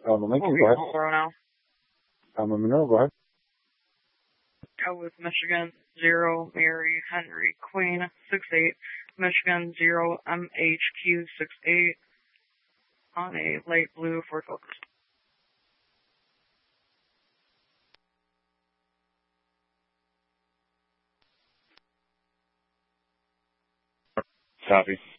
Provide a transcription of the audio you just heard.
Lincoln, go ahead. Now. Monroe, go ahead. Go with Michigan 0, Mary Henry Queen 68, Michigan 0, MHQ 68 on a light blue Ford Focus. Copy.